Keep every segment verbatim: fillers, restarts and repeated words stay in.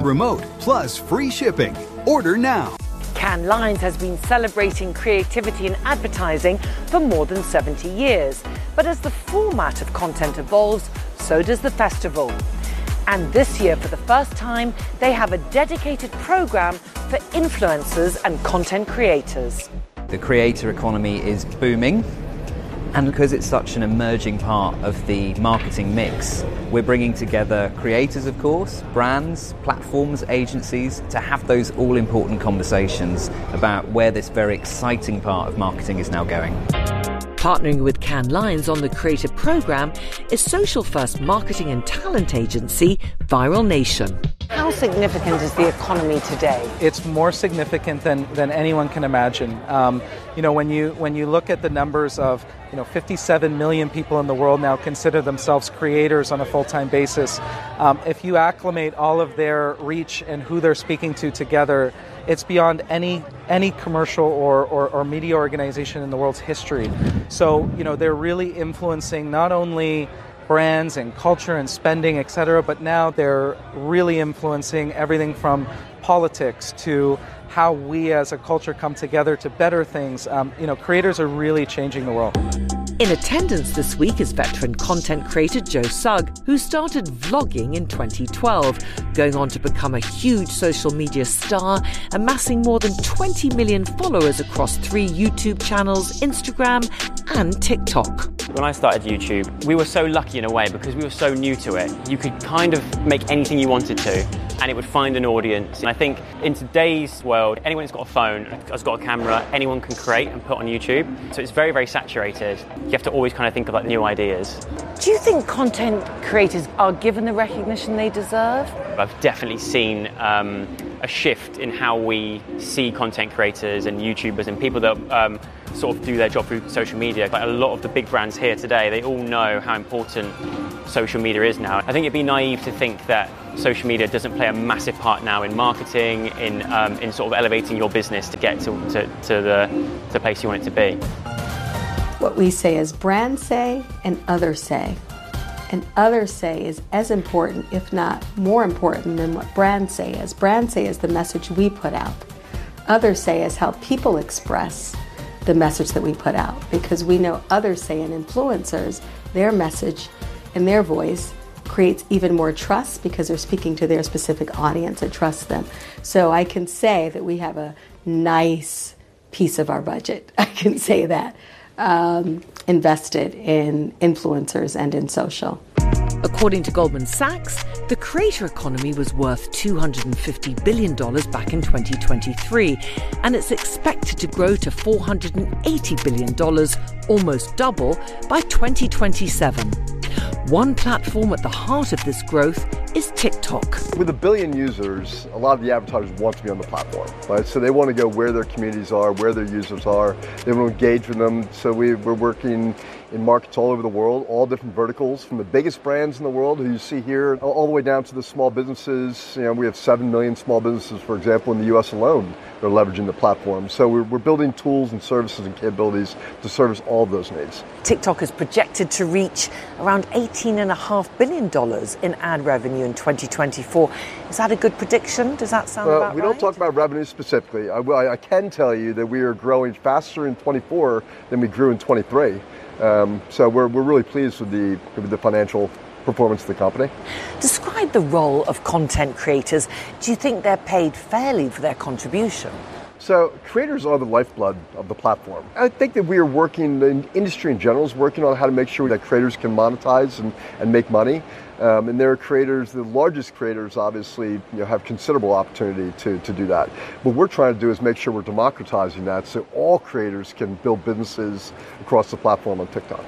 Remote plus free shipping. Order now. Cannes Lions has been celebrating creativity in advertising for more than seventy years. But as the format of content evolves, so does the festival. And this year, for the first time, they have a dedicated program for influencers and content creators. The creator economy is booming. And because it's such an emerging part of the marketing mix, we're bringing together creators, of course, brands, platforms, agencies, to have those all-important conversations about where this very exciting part of marketing is now going. Partnering with Cannes Lions on the creative program is social-first marketing and talent agency Viral Nation. How significant is the economy today? It's more significant than, than anyone can imagine. Um, you know, when you when you look at the numbers of, you know, fifty-seven million people in the world now consider themselves creators on a full-time basis. Um, if you acclimate all of their reach and who they're speaking to together, it's beyond any any commercial or, or, or media organization in the world's history. So, you know, they're really influencing not only brands and culture and spending, et cetera, but now they're really influencing everything from politics to how we as a culture come together to better things. Um, you know, creators are really changing the world. In attendance this week is veteran content creator Joe Sugg, who started vlogging in twenty twelve, going on to become a huge social media star, amassing more than twenty million followers across three YouTube channels, Instagram and TikTok. When I started YouTube, we were so lucky in a way because we were so new to it. You could kind of make anything you wanted to and it would find an audience. And I think in today's world, anyone who's got a phone, has got a camera, anyone can create and put on YouTube. So it's very, very saturated. You have to always kind of think of like new ideas. Do you think content creators are given the recognition they deserve? I've definitely seen um, a shift in how we see content creators and YouTubers and people that um, sort of do their job through social media. Like a lot of the big brands here today, they all know how important social media is now. I think it'd be naive to think that social media doesn't play a massive part now in marketing, in um, in sort of elevating your business to get to, to, to the to the place you want it to be. What we say is brands say and others say. And others say is as important, if not more important than what brands say is. Brands say is the message we put out. Others say is how people express the message that we put out. Because we know others say and influencers, their message and their voice creates even more trust because they're speaking to their specific audience and trust them. So I can say that we have a nice piece of our budget. I can say that. Um, invested in influencers and in social. According to Goldman Sachs, the creator economy was worth two hundred fifty billion dollars back in twenty twenty-three, and it's expected to grow to four hundred eighty billion dollars, almost double, by twenty twenty-seven. One platform at the heart of this growth is TikTok. With a billion users, a lot of the advertisers want to be on the platform, right? So they want to go where their communities are, where their users are. They want to engage with them. So we, we're working in markets all over the world, all different verticals, from the biggest brands in the world who you see here, all the way down to the small businesses. You know, we have seven million small businesses, for example, in the U S alone that are leveraging the platform. So we're, we're building tools and services and capabilities to service all of those needs. TikTok is projected to reach around eighteen point five billion dollars in ad revenue in twenty twenty-four. Is that a good prediction? Does that sound uh, about we right? We don't talk about revenue specifically. I, I can tell you that we are growing faster in twenty-four than we grew in twenty-three. Um, so we're, we're really pleased with the, with the financial performance of the company. Describe the role of content creators. Do you think they're paid fairly for their contribution? So creators are the lifeblood of the platform. I think that we are working, the industry in general is working on how to make sure that creators can monetize and, and make money. Um, and there are creators, the largest creators obviously you know, have considerable opportunity to, to do that. What we're trying to do is make sure we're democratizing that so all creators can build businesses across the platform on TikTok.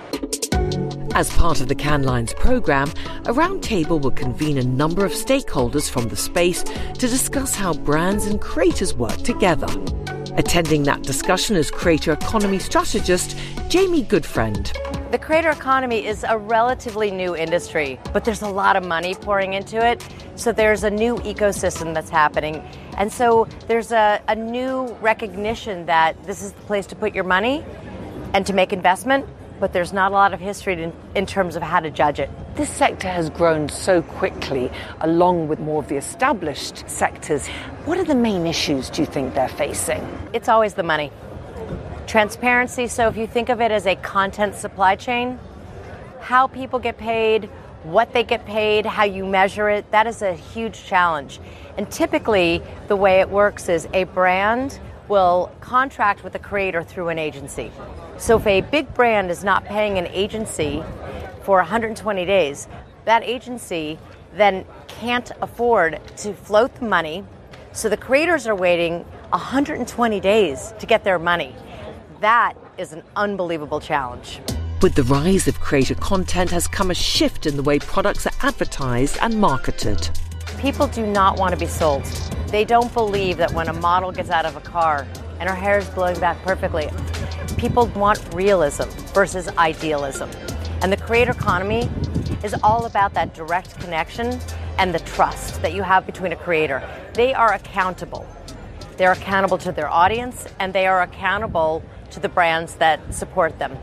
As part of the Cannes Lions programme, a roundtable will convene a number of stakeholders from the space to discuss how brands and creators work together. Attending that discussion is creator economy strategist Jamie Goodfriend. The creator economy is a relatively new industry, but there's a lot of money pouring into it. So there's a new ecosystem that's happening. And so there's a, a new recognition that this is the place to put your money and to make investment, but there's not a lot of history in, in terms of how to judge it. This sector has grown so quickly, along with more of the established sectors. What are the main issues do you think they're facing? It's always the money. Transparency, so if you think of it as a content supply chain, how people get paid, what they get paid, how you measure it, that is a huge challenge. And typically, the way it works is a brand will contract with a creator through an agency. So if a big brand is not paying an agency for one hundred twenty days, that agency then can't afford to float the money, so the creators are waiting one hundred twenty days to get their money. That is an unbelievable challenge. With the rise of creator content has come a shift in the way products are advertised and marketed. People do not want to be sold. They don't believe that when a model gets out of a car and her hair is blowing back perfectly, people want realism versus idealism. And the creator economy is all about that direct connection and the trust that you have between a creator. They are accountable. They're accountable to their audience, and they are accountable to the brands that support them.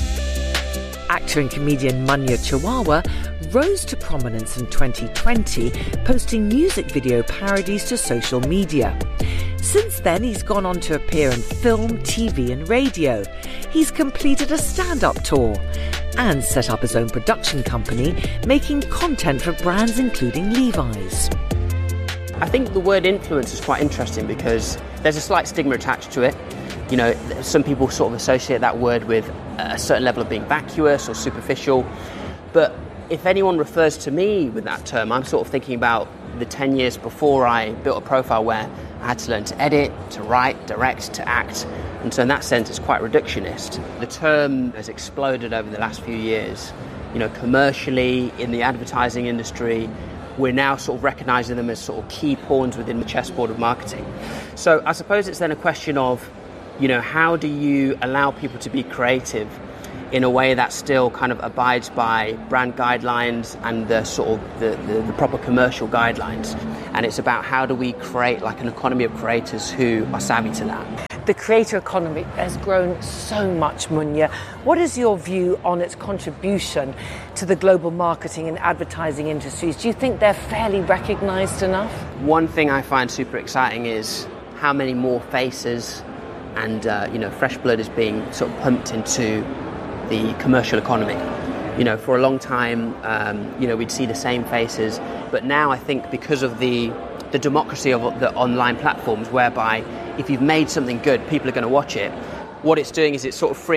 Actor and comedian Munya Chawawa rose to prominence in twenty twenty, posting music video parodies to social media. Since then, he's gone on to appear in film, T V and radio. He's completed a stand-up tour and set up his own production company, making content for brands including Levi's. I think the word influence is quite interesting because there's a slight stigma attached to it. You know, some people sort of associate that word with a certain level of being vacuous or superficial. But if anyone refers to me with that term, I'm sort of thinking about the ten years before I built a profile where I had to learn to edit, to write, direct, to act. And so in that sense, it's quite reductionist. The term has exploded over the last few years. You know, commercially, in the advertising industry, we're now sort of recognising them as sort of key pawns within the chessboard of marketing. So I suppose it's then a question of, you know, how do you allow people to be creative in a way that still kind of abides by brand guidelines and the sort of the, the, the proper commercial guidelines. And it's about how do we create like an economy of creators who are savvy to that. The creator economy has grown so much, Munya. What is your view on its contribution to the global marketing and advertising industries? Do you think they're fairly recognised enough? One thing I find super exciting is how many more faces and uh, you know, fresh blood is being sort of pumped into the commercial economy. You know, for a long time, um, you know, we'd see the same faces, but now I think because of the the democracy of the online platforms, whereby if you've made something good, people are going to watch it. What it's doing is it's sort of freeing